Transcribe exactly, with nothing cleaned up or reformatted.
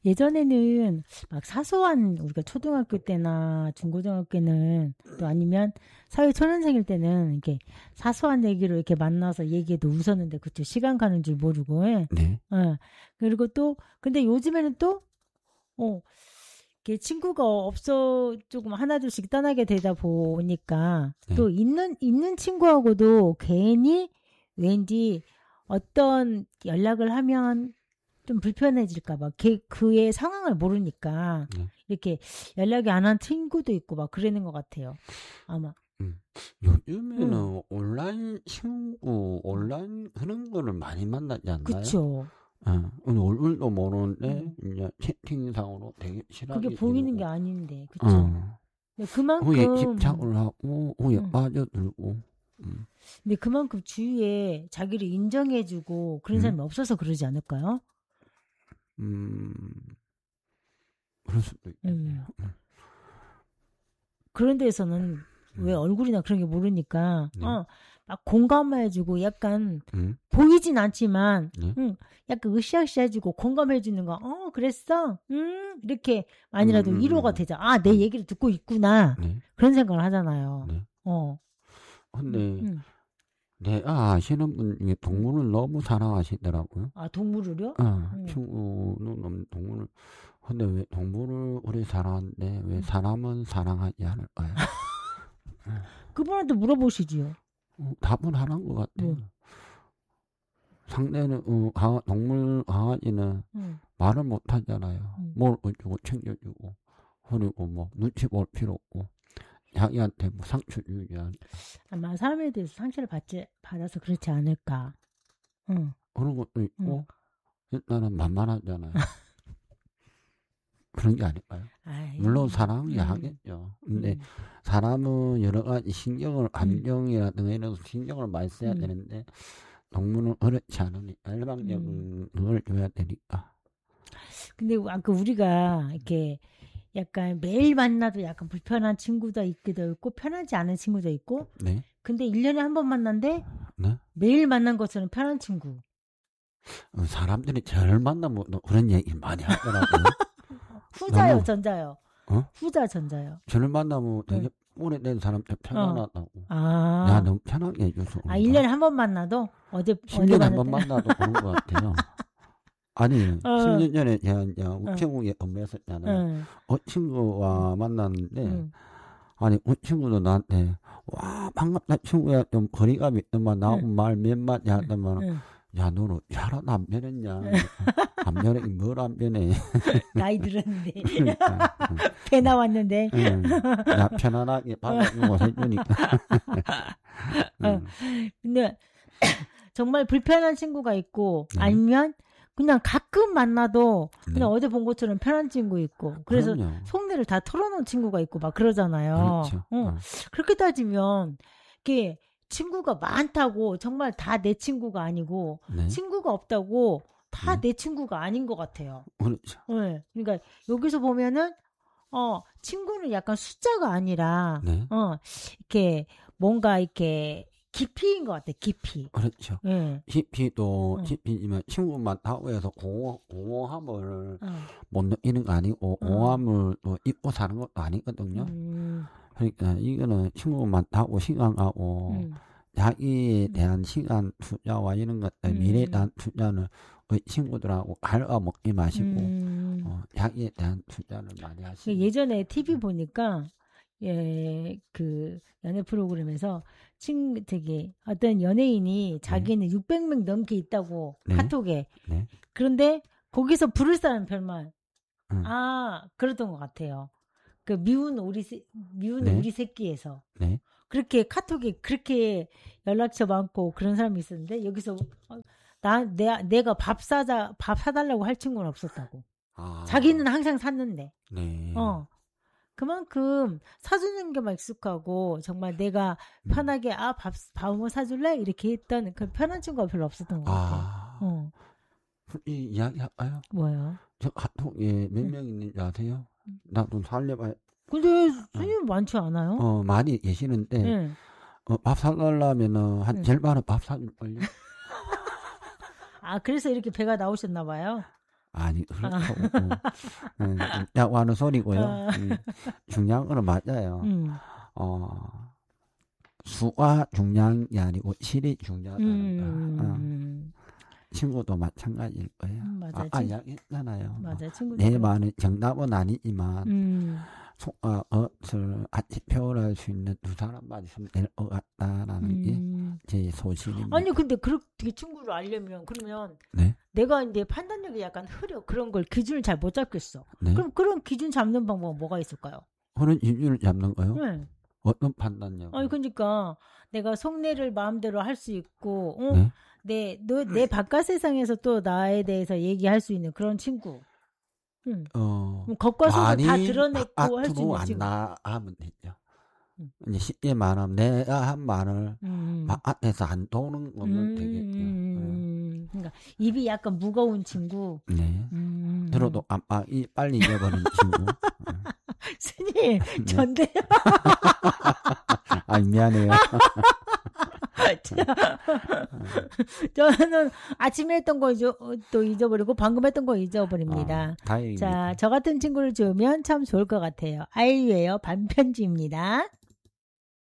예전에는 막 사소한 우리가 초등학교 때나 중고등학교는 또 아니면 사회 초년생일 때는 이렇게 사소한 얘기로 이렇게 만나서 얘기해도 웃었는데 그쵸 시간 가는 줄 모르고 예. 네. 어. 그리고 또 근데 요즘에는 또 어. 이렇게 친구가 없어 조금 하나둘씩 떠나게 되다 보니까 네. 또 있는 있는 친구하고도 괜히 왠지 어떤 연락을 하면 좀 불편해질까봐 그의 상황을 모르니까 네. 이렇게 연락이 안 한 친구도 있고 막 그러는 것 같아요. 아마. 음. 요즘에는 음. 온라인 친구, 온라인 그런 거를 많이 만나지 않나요? 그쵸. 어, 얼굴도 모르는데 음. 이제 채팅상으로 되게 친하게 그게 보이는 지내고. 게 아닌데, 그쵸. 어. 근데 후에 그만큼 집착을 하고 후에 음. 빠져들고. 음. 근데 그만큼 주위에 자기를 인정해주고 그런 음? 사람이 없어서 그러지 않을까요? 음. 그럴 수도 있겠네요. 음. 음. 그런 데에서는 왜 음. 얼굴이나 그런 게 모르니까 네. 어, 막 공감해주고 약간 음? 보이진 않지만 네. 응, 약간 으쌰으쌰해주고 공감해주는 거. 어 그랬어? 음 이렇게 음, 만이라도 음, 위로가 음. 되자. 아 내 음. 얘기를 듣고 있구나. 네. 그런 생각을 하잖아요. 네. 어. 근데 음, 음. 내가 아시는 분 중에 동물을 너무 사랑하시더라고요. 아 동물을요? 어, 음. 친구는 너무 동물을. 근데 왜 동물을 우리 사랑하는데 왜 음. 사람은 사랑하지 않을까요? 그분한테 물어보시지요. 어, 답은 하나인 것 같아요. 뭐. 상대는 어, 강아, 동물 강아지는 음. 말을 못 하잖아요. 음. 뭘 어쩌고 챙겨주고 그리고 뭐 눈치 볼 필요 없고 자기한테 뭐 상처 주지 않 아마 사람에 대해서 상처를 받지 받아서 그렇지 않을까. 응. 그런 것도 응. 있고 일단은 만만하잖아요. 그런 게 아닐까요? 아이, 물론 사랑이 음. 하겠죠. 근데 음. 사람은 여러 가지 신경을 음. 감정이라든가 이런 신경을 많이 써야 음. 되는데 동물은 그렇지 않으니까 일방적인 걸 줘야 되니까. 근데 아까 우리가 이렇게 약간 매일 만나도 약간 불편한 친구도 있기도 있고 편하지 않은 친구도 있고 네. 근데 일 년에 한 번 만난데 네. 매일 만난 것처럼 편한 친구. 어, 사람들이 저를 만나면 그런 얘기 많이 하더라고요. 후자요, 너무 전자요. 어? 후자, 전자요. 저를 만나면 되게 응. 오래된 사람 좀 어. 편안하다고. 아. 내가 너무 편하게 해줘서 아, 그런가? 일 년에 한 번 만나도 어제 십 어제 년에 한 번 만났대. 만나도 그런 것 같아요. 아니, 어. 십 년 전에 제가 이제 어. 우체국에 근무했었잖아요. 응. 어, 친구와 응. 만났는데, 응. 아니, 우 친구도 나한테, 와, 반갑다, 친구야. 좀 거리감이 있더만, 나하고 응. 말 몇 마디 하더만, 응. 야, 너는 하나도 안 변했냐. 안 변해, 뭘 안 변해. 나이 들었는데. 그러니까, 응. 배 나왔는데. 응. 나 편안하게 받아주고 해주니까. 어. 응. 근데 정말 불편한 친구가 있고 네. 아니면 그냥 가끔 만나도 그냥 네. 어제 본 것처럼 편한 친구 있고 그래서 그럼요. 속내를 다 털어놓은 친구가 있고 막 그러잖아요. 그렇죠. 어. 어. 그렇게 따지면 이게 친구가 많다고 정말 다 내 친구가 아니고 네. 친구가 없다고 다 네. 내 친구가 아닌 것 같아요. 그렇죠. 네. 그러니까 여기서 보면은 어 친구는 약간 숫자가 아니라 네. 어 이렇게 뭔가 이렇게 깊이인 것 같아. 깊이. 그렇죠. 예. 깊이도 어. 깊이지만 친구만 하고 해서 공허, 공허함을 어. 못 느끼는 거 아니고 어. 공허함을 또 잊고 사는 것도 아니거든요. 음. 그러니까 이거는 친구만 하고 시간하고 음. 자기에 음. 대한 시간 투자와 이런 것들 미래에 대한 음. 투자는 우리 친구들하고 갈아 먹지 마시고 음. 어, 자기에 대한 투자를 많이 하시고. 예전에 티비 보니까 예, 그 연애 프로그램에서 친 되게 어떤 연예인이 자기는 육백 명 넘게 있다고 네. 카톡에 네. 그런데 거기서 부를 사람 별말 응. 아 그랬던 것 같아요. 그 미운 우리 새- 미운 네. 우리 새끼에서 네. 그렇게 카톡에 그렇게 연락처 많고 그런 사람이 있었는데 여기서 어, 나 내, 내가 밥 사자 밥 사달라고 할 친구는 없었다고. 아. 자기는 항상 샀는데. 네. 어. 그만큼 사주는 게만 익숙하고 정말 내가 음. 편하게 아 밥 밥을 사줄래 이렇게 했던 그 편한 친구가 별로 없었던 것 같아요. 아. 어. 이 이야기 할까요? 뭐요? 저 카톡에 몇 응. 명 있는지 아세요? 나 좀 살려봐요. 근데 어. 손님 많지 않아요? 어, 많이 계시는데, 응. 어, 밥 사달라면은 한 응. 절반은 밥 사줄걸요? 아 그래서 이렇게 배가 나오셨나 봐요. 아니, 그렇다고. 음, 라고 하는 소리고요. 어. 음, 중요한 거는 맞아요. 음. 어, 수가 중요한 게 아니고 실이 중요하다는 거. 어. 음. 친구도 마찬가지일 거예요. 음, 맞아요. 아까 친- 이야기했잖아요. 맞아, 친구들. 내 말은 정답은 아니지만 음. 속과 엇을 같이 표현할 수 있는 두 사람만 있으면 될 것 같다라는 게 음. 제 소신입니다. 아니 근데 그렇게 친구를 알려면 그러면 네, 내가 이제 판단력이 약간 흐려 그런 걸 기준을 잘 못 잡겠어. 네. 그럼 그런 기준 잡는 방법은 뭐가 있을까요? 그런 기준을 잡는 거요? 네. 어떤 판단력? 아니 그러니까 내가 속내를 마음대로 할 수 있고, 어? 네, 내, 너, 내 바깥 세상에서 또 나에 대해서 얘기할 수 있는 그런 친구. 응. 어, 그럼 겉과속을 많이 다 드러내고 할 수 바깥으로 있는 안 친구. 나가면 되죠. 음. 이제 쉽게 말하면 내가 한 말을 음. 바깥에서 안 도는 거면 음, 되겠죠. 음, 그러니까 입이 약간 무거운 친구. 네. 음. 들어도 깜빡이 빨리 잊어버리는 친구. 스님, 네. 전데요. 아, 미안해요. 저는 아침에 했던 거 잊어, 또 잊어버리고 방금 했던 거 잊어버립니다. 어, 다행입니다. 자, 저 같은 친구를 주면 참 좋을 것 같아요. 아이유예요. 반편지입니다.